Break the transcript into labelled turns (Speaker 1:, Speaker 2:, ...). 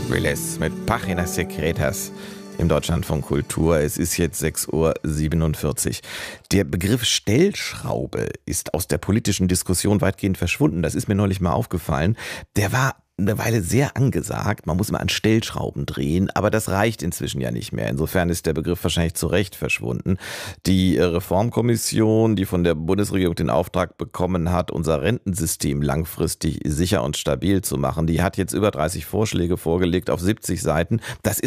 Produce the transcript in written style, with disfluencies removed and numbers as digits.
Speaker 1: Willis mit Páginas Secretas im Deutschlandfunk Kultur. Es ist jetzt 6:47 Uhr. Der Begriff Stellschraube ist aus der politischen Diskussion weitgehend verschwunden. Das ist mir neulich mal aufgefallen. Der war eine Weile sehr angesagt. Man muss immer an Stellschrauben drehen, aber das reicht inzwischen ja nicht mehr. Insofern ist der Begriff wahrscheinlich zu Recht verschwunden. Die Reformkommission, die von der Bundesregierung den Auftrag bekommen hat, unser Rentensystem langfristig sicher und stabil zu machen, die hat jetzt über 30 Vorschläge vorgelegt auf 70 Seiten. Das ist